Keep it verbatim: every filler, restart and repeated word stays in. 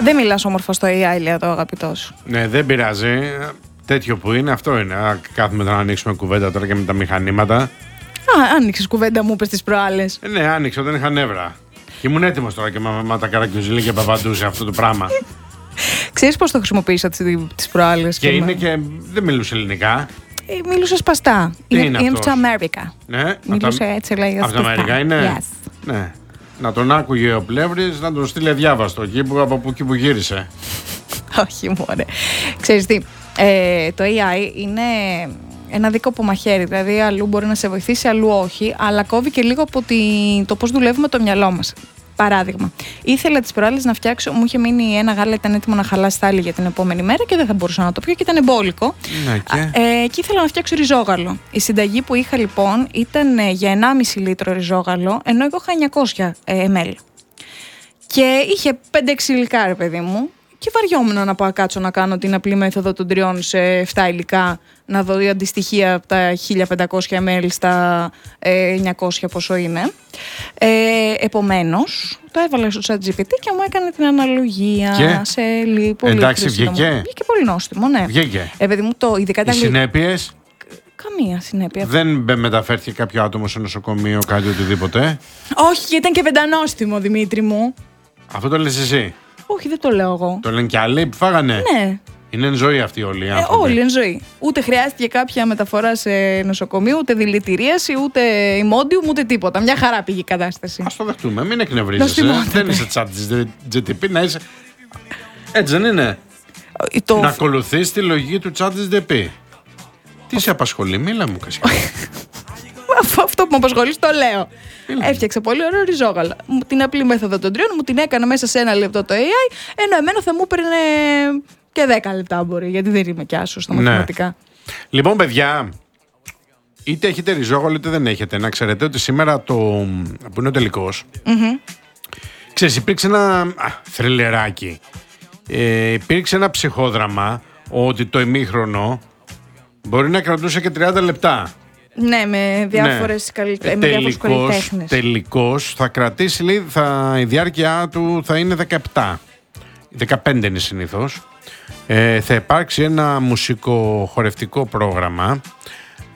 Δεν μιλάς όμορφα στο έι άι, λέει το αγαπητό σου. Ναι, δεν πειράζει. Τέτοιο που είναι, αυτό είναι. Α, κάθομαι να ανοίξουμε κουβέντα τώρα και με τα μηχανήματα. Α, άνοιξες κουβέντα, μου είπες τις προάλλες. Ε, ναι, άνοιξε όταν είχα νεύρα. Και ήμουν έτοιμος τώρα και με τα καρακιουζίλη και παπαντούσε αυτό το πράγμα. Ξέρεις πώς το χρησιμοποίησα τις προάλλες? Και, και είναι και. Δεν μιλούσε ελληνικά. Ε, μιλούσε σπαστά. Τι είναι, είναι είναι από το Αμέρικα. Ναι, μιλούσε τα... έτσι λέγεται. Από το Αμέρικα είναι. Yes. Ναι. Να τον άκουγε ο Πλεύρης, να τον στείλει αδιάβαστο εκεί που, από εκεί που γύρισε. Όχι, μωρέ. Ξέρεις τι, ε, το έι άι είναι ένα δίκοπο μαχαίρι. Δηλαδή, αλλού μπορεί να σε βοηθήσει, αλλού όχι. Αλλά κόβει και λίγο από τη, το πώς δουλεύουμε το μυαλό μας. Παράδειγμα, ήθελα τις προάλλες να φτιάξω, μου είχε μείνει ένα γάλα, ήταν έτοιμο να χαλάσει τα άλλη για την επόμενη μέρα και δεν θα μπορούσα να το πιω και ήταν εμπόλικο. Ναι, και... Ε, και ήθελα να φτιάξω ριζόγαλο. Η συνταγή που είχα λοιπόν ήταν για ενάμιση λίτρο ριζόγαλο, ενώ εγώ είχα εννιακόσια μιλιλίτρα. Και είχε πέντε έξι υλικά, ρε παιδί μου, και βαριόμουν να πάω κάτσω να κάνω την απλή μέθοδο των τριών σε επτά υλικά, να δω η αντιστοιχεία από τα χίλια πεντακόσια μιλιλίτρα στα ε, εννιακόσια πόσο είναι. Ε, επομένως, το έβαλα στο ChatGPT και μου έκανε την αναλογία και? σε λίγο. Εντάξει, βγήκε. Βγήκε πολύ νόστιμο, ναι. Βγήκε. Ε, παιδί μου, το, ειδικά οι συνέπειες. Καμία συνέπεια. Δεν μεταφέρθηκε κάποιο άτομο σε νοσοκομείο, κάτι οτιδήποτε? Όχι, ήταν και πεντανόστιμο, Δημήτρη μου. Αυτό το λες εσύ? Όχι, δεν το λέω εγώ. Το λένε και άλλοι που φάγανε? Ναι. Είναι εν ζωή αυτή όλοι οι άνθρωποι. Ε, όλοι εν ζωή. Ούτε χρειάστηκε κάποια μεταφορά σε νοσοκομείο, ούτε δηλητηρίαση, ούτε ημόντιουμ, ούτε τίποτα. Μια χαρά πήγε η κατάσταση. Ας το δεχτούμε, μην εκνευρίζεσαι. Δεν είσαι chat τζι τι πι, να είσαι. Έτσι δεν είναι? Το... Να ακολουθείς τη λογική του chat τζι τι πι. Τι σε απασχολεί, μίλα μου, Κασιά. Αυτό που με απασχολεί, το λέω. Μίλα. Έφτιαξα πολύ ωραίο ριζόγαλο. Την απλή μέθοδο των τριών μου την έκανα μέσα σε ένα λεπτό το έι άι, ενώ εμένα θα μου έπαιρνε και δέκα λεπτά μπορεί, γιατί δεν είμαι κι άσο στα μαθηματικά. Ναι. Λοιπόν, παιδιά, είτε έχετε ριζόγαλο είτε δεν έχετε, να ξέρετε ότι σήμερα το. Που είναι ο τελικός. Mm-hmm. Ξέρεις, υπήρξε ένα α, θριλεράκι. Ε, υπήρξε ένα ψυχόδραμα ότι το ημίχρονο μπορεί να κρατούσε και τριάντα λεπτά. Ναι, με διάφορες ναι. ε, καλλιτέχνες. Τελικώς θα κρατήσει, λέει, θα, η διάρκεια του θα είναι δεκαεπτά. δεκαπέντε είναι συνήθως. Ε, θα υπάρξει ένα μουσικοχορευτικό πρόγραμμα